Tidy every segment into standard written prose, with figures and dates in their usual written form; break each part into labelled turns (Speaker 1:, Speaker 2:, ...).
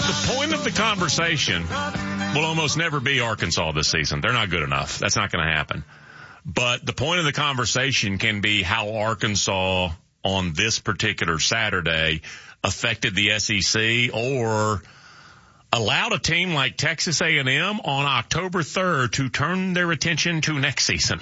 Speaker 1: The point of the conversation will almost never be Arkansas this season. They're not good enough. That's not going to happen. But the point of the conversation can be how Arkansas on this particular Saturday affected the SEC or allowed a team like Texas A&M on October 3rd to turn their attention to next season.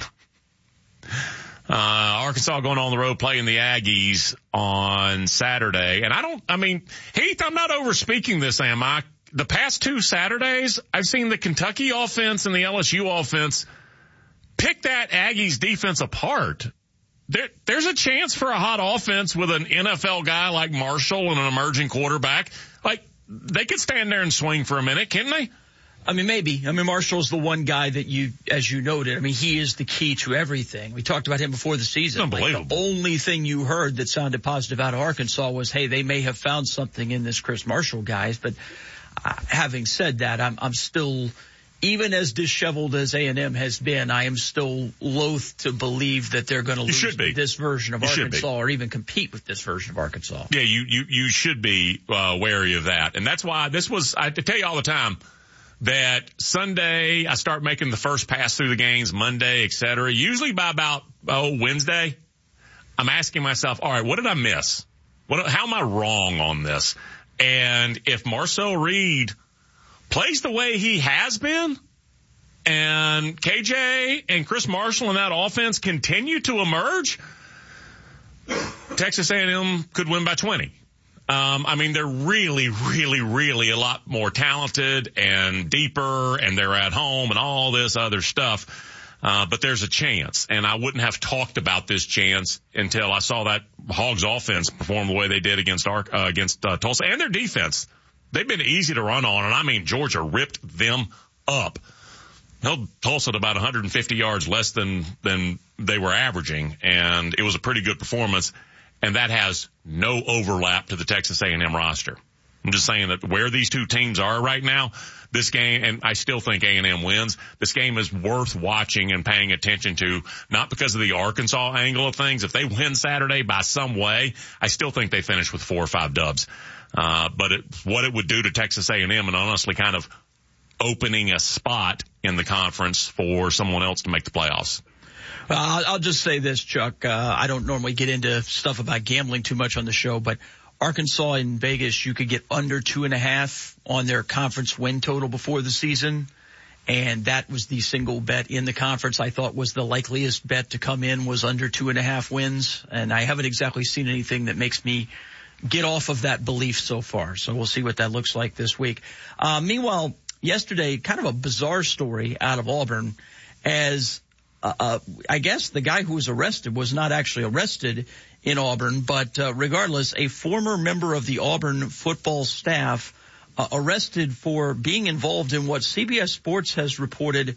Speaker 1: Arkansas going on the road playing the Aggies on Saturday. And Heath, I'm not over-speaking this, am I? The past two Saturdays, I've seen the Kentucky offense and the LSU offense pick that Aggies defense apart. There's a chance for a hot offense with an NFL guy like Marshall and an emerging quarterback. Like, they could stand there and swing for a minute, can't they?
Speaker 2: I mean, maybe. I mean, Marshall's the one guy that as you noted, I mean, he is the key to everything. We talked about him before the season.
Speaker 1: Unbelievable.
Speaker 2: Like, the only thing you heard that sounded positive out of Arkansas was, hey, they may have found something in this Chris Marshall guys. But having said that, I'm still, even as disheveled as A&M has been, I am still loath to believe that they're going to lose to this version of Arkansas or even compete with this version of Arkansas.
Speaker 1: Yeah, you should be wary of that. And that's why I tell you all the time, that Sunday I start making the first pass through the games, Monday, et cetera. Usually by about Wednesday, I'm asking myself, all right, what did I miss? How am I wrong on this? And if Marcel Reed plays the way he has been, and KJ and Chris Marshall and that offense continue to emerge, Texas A&M could win by 20. They're really, really, really a lot more talented and deeper, and they're at home and all this other stuff. But there's a chance, and I wouldn't have talked about this chance until I saw that Hogs offense perform the way they did against Tulsa, and their defense. They've been easy to run on, and Georgia ripped them up. Held Tulsa to about 150 yards less than they were averaging, and it was a pretty good performance. And that has no overlap to the Texas A&M roster. I'm just saying that where these two teams are right now, this game, and I still think A&M wins, this game is worth watching and paying attention to, not because of the Arkansas angle of things. If they win Saturday by some way, I still think they finish with 4 or 5 dubs. But what it would do to Texas A&M and honestly kind of opening a spot in the conference for someone else to make the playoffs.
Speaker 2: I'll just say this, Chuck. I don't normally get into stuff about gambling too much on the show, but Arkansas in Vegas, you could get under 2.5 on their conference win total before the season. And that was the single bet in the conference I thought was the likeliest bet to come in was under 2.5 wins. And I haven't exactly seen anything that makes me get off of that belief so far. So we'll see what that looks like this week. Meanwhile, yesterday, kind of a bizarre story out of Auburn as I guess the guy who was arrested was not actually arrested in Auburn, but regardless, a former member of the Auburn football staff arrested for being involved in what CBS Sports has reported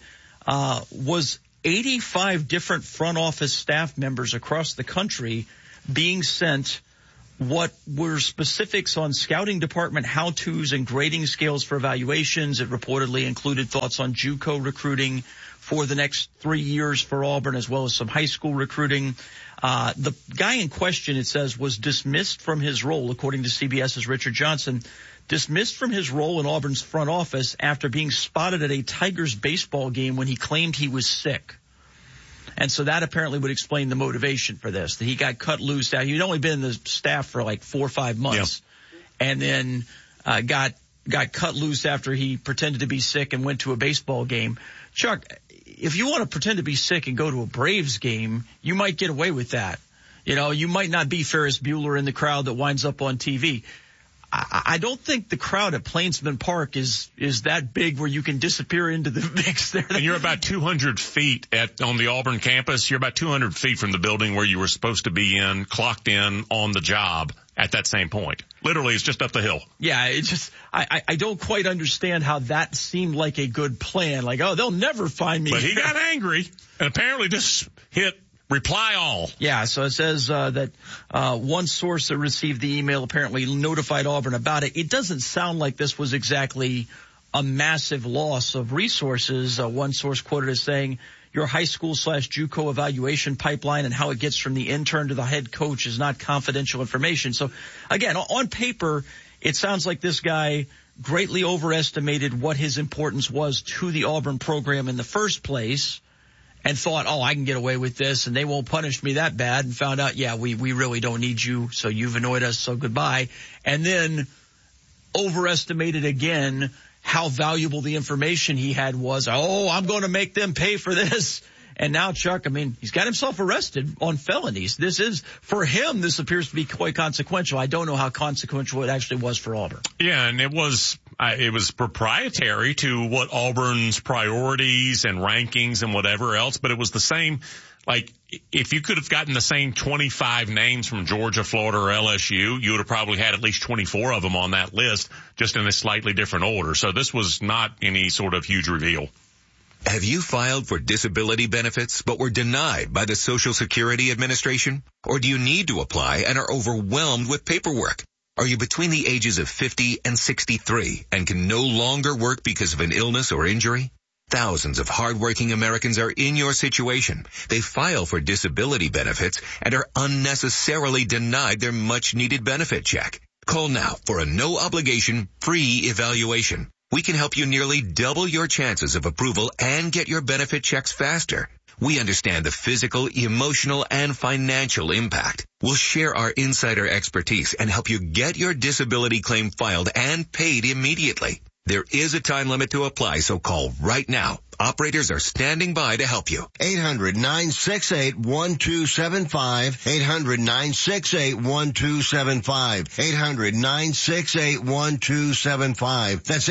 Speaker 2: was 85 different front office staff members across the country being sent what were specifics on scouting department how-tos and grading scales for evaluations. It reportedly included thoughts on JUCO recruiting for the next 3 years for Auburn, as well as some high school recruiting. The guy in question, it says, was dismissed from his role, according to CBS's Richard Johnson, dismissed from his role in Auburn's front office after being spotted at a Tigers baseball game when he claimed he was sick. And so that apparently would explain the motivation for this, that he got cut loose. Now, he'd only been in the staff for like 4 or 5 months, and then got cut loose after he pretended to be sick and went to a baseball game. Chuck, if you want to pretend to be sick and go to a Braves game, you might get away with that. You know, you might not be Ferris Bueller in the crowd that winds up on TV. I don't think the crowd at Plainsman Park is that big where you can disappear into the mix there.
Speaker 1: And you're about 200 feet on the Auburn campus. You're about 200 feet from the building where you were supposed to be clocked in on the job at that same point. Literally, it's just up the hill.
Speaker 2: Yeah, it's just, I don't quite understand how that seemed like a good plan. Like, oh, they'll never find me.
Speaker 1: But he got angry and apparently just hit reply all.
Speaker 2: Yeah, so it says that one source that received the email apparently notified Auburn about it. It doesn't sound like this was exactly a massive loss of resources. One source quoted as saying, your high school / JUCO evaluation pipeline and how it gets from the intern to the head coach is not confidential information. So, again, on paper, it sounds like this guy greatly overestimated what his importance was to the Auburn program in the first place and thought, oh, I can get away with this and they won't punish me that bad, and found out, yeah, we really don't need you, so you've annoyed us, so goodbye. And then overestimated again how valuable the information he had was. Oh, I'm going to make them pay for this. And now, Chuck, I mean, he's got himself arrested on felonies. For him, this appears to be quite consequential. I don't know how consequential it actually was for Auburn.
Speaker 1: Yeah, and it was proprietary to what Auburn's priorities and rankings and whatever else, but it was the same. Like, if you could have gotten the same 25 names from Georgia, Florida, or LSU, you would have probably had at least 24 of them on that list, just in a slightly different order. So this was not any sort of huge reveal.
Speaker 3: Have you filed for disability benefits but were denied by the Social Security Administration? Or do you need to apply and are overwhelmed with paperwork? Are you between the ages of 50 and 63 and can no longer work because of an illness or injury? Thousands of hardworking Americans are in your situation. They file for disability benefits and are unnecessarily denied their much-needed benefit check. Call now for a no-obligation, free evaluation. We can help you nearly double your chances of approval and get your benefit checks faster. We understand the physical, emotional, and financial impact. We'll share our insider expertise and help you get your disability claim filed and paid immediately. There is a time limit to apply, so call right now. Operators are standing by to help you.
Speaker 4: 800-968-1275. 800-968-1275. 800-968-1275. That's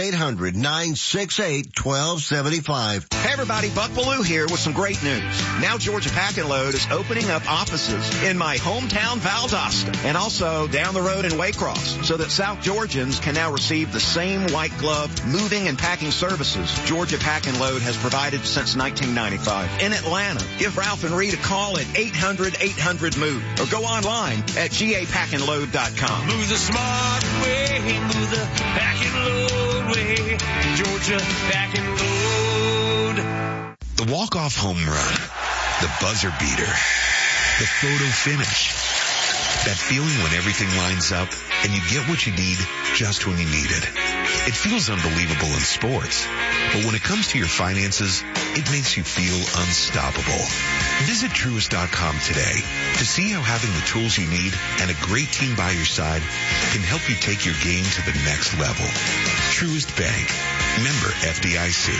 Speaker 4: 800-968-1275.
Speaker 5: Hey everybody, Buck Bellew here with some great news. Now Georgia Pack and Load is opening up offices in my hometown Valdosta and also down the road in Waycross, so that South Georgians can now receive the same white glove moving and packing services Georgia Pack and Load has provided since 1995. In Atlanta, give Ralph and Reed a call at 800-800-MOVE or go online at gapackandload.com.
Speaker 6: Move the smart way, move the pack and load way, Georgia Pack and Load.
Speaker 7: The walk-off home run, the buzzer beater, the photo finish. That feeling when everything lines up and you get what you need just when you need it. It feels unbelievable in sports, but when it comes to your finances, it makes you feel unstoppable. Visit Truist.com today to see how having the tools you need and a great team by your side can help you take your game to the next level. Truist Bank. Member FDIC.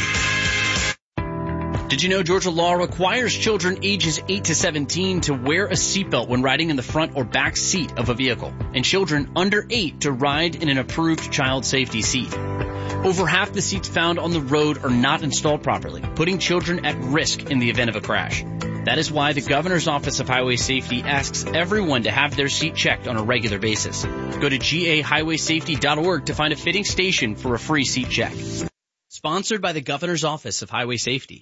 Speaker 8: Did you know Georgia law requires children ages 8 to 17 to wear a seatbelt when riding in the front or back seat of a vehicle, and children under 8 to ride in an approved child safety seat? Over half the seats found on the road are not installed properly, putting children at risk in the event of a crash. That is why the Governor's Office of Highway Safety asks everyone to have their seat checked on a regular basis. Go to gahighwaysafety.org to find a fitting station for a free seat check. Sponsored by the Governor's Office of Highway Safety.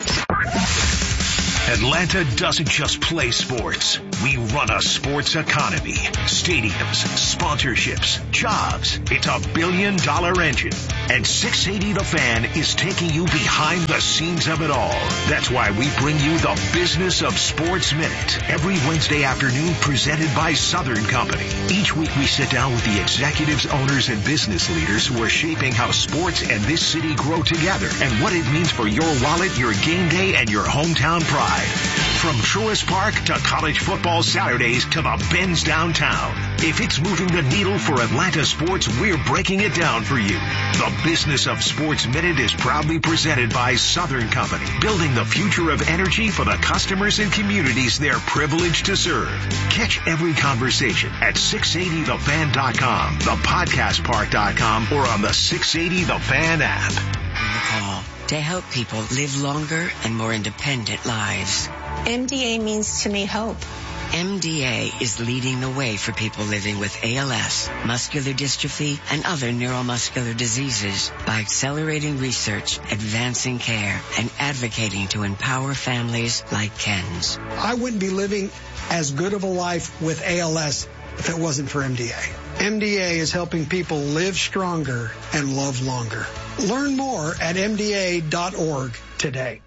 Speaker 9: Atlanta doesn't just play sports. We run a sports economy. Stadiums, sponsorships, jobs. It's $1 billion engine. And 680 The Fan is taking you behind the scenes of it all. That's why we bring you the Business of Sports Minute every Wednesday afternoon, presented by Southern Company. Each week we sit down with the executives, owners, and business leaders who are shaping how sports and this city grow together and what it means for your wallet, your game day, and your hometown pride. From Truist Park to college football Saturdays to the Benz downtown. If it's moving the needle for Atlanta sports, we're breaking it down for you. The Business of Sports Minute is proudly presented by Southern Company, building the future of energy for the customers and communities they're privileged to serve. Catch every conversation at 680thefan.com, thepodcastpark.com, or on the 680 The Fan app.
Speaker 10: Call to help people live longer and more independent lives.
Speaker 11: MDA means to me hope.
Speaker 10: MDA is leading the way for people living with ALS, muscular dystrophy, and other neuromuscular diseases by accelerating research, advancing care, and advocating to empower families like Ken's.
Speaker 12: I wouldn't be living as good of a life with ALS if it wasn't for MDA. MDA is helping people live stronger and love longer. Learn more at MDA.org today.